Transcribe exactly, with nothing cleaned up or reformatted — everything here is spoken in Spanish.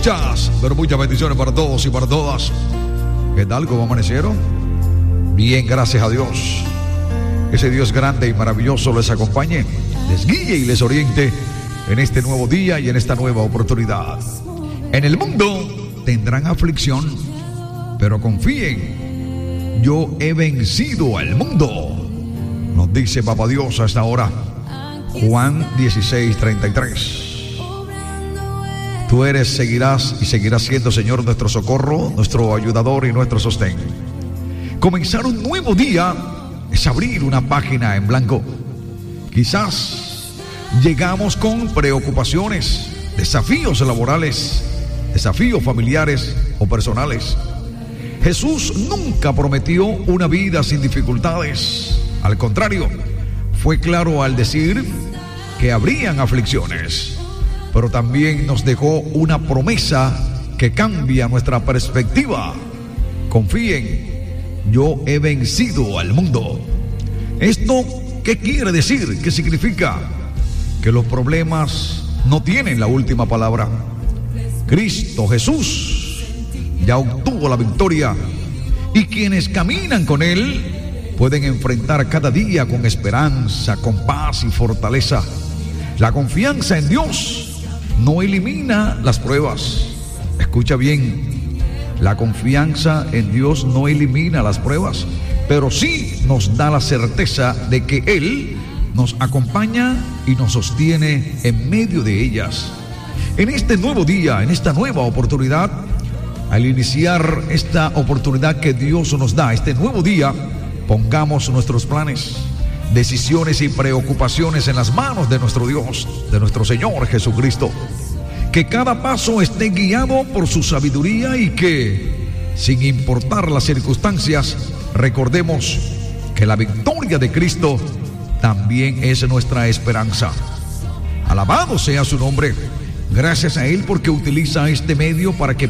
Muchas, pero muchas bendiciones para todos y para todas. ¿Qué tal? ¿Cómo amanecieron? Bien, gracias a Dios. Ese Dios grande y maravilloso les acompañe, les guíe y les oriente en este nuevo día y en esta nueva oportunidad. En el mundo tendrán aflicción, pero confíen, yo he vencido al mundo, nos dice Papá Dios a esta hora. Juan dieciséis, treinta y tres. Tú eres, seguirás y seguirás siendo, Señor, nuestro socorro, nuestro ayudador y nuestro sostén. Comenzar un nuevo día es abrir una página en blanco. Quizás llegamos con preocupaciones, desafíos laborales, desafíos familiares o personales. Jesús nunca prometió una vida sin dificultades. Al contrario, fue claro al decir que habrían aflicciones, pero también nos dejó una promesa que cambia nuestra perspectiva. Confíen, yo he vencido al mundo. ¿Esto qué quiere decir? ¿Qué significa? Que los problemas no tienen la última palabra. Cristo Jesús ya obtuvo la victoria y quienes caminan con Él pueden enfrentar cada día con esperanza, con paz y fortaleza. La confianza en Dios no elimina las pruebas. Escucha bien, la confianza en Dios no elimina las pruebas, pero sí nos da la certeza de que Él nos acompaña y nos sostiene en medio de ellas. En este nuevo día, en esta nueva oportunidad, al iniciar esta oportunidad que Dios nos da, este nuevo día, pongamos nuestros planes, decisiones y preocupaciones en las manos de nuestro Dios, de nuestro Señor Jesucristo. Que cada paso esté guiado por su sabiduría y que, sin importar las circunstancias, recordemos que la victoria de Cristo también es nuestra esperanza. Alabado sea su nombre. Gracias a Él porque utiliza este medio para que